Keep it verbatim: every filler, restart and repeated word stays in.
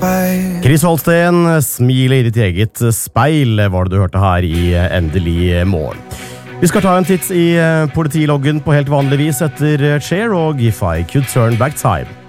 Chris Holsten, smil i ditt eget speil, var det du hørte her i Endelig morgen. Vi skal ta en titt i politiloggen på helt vanlig vis etter Cher og If I Could Turn Back Time.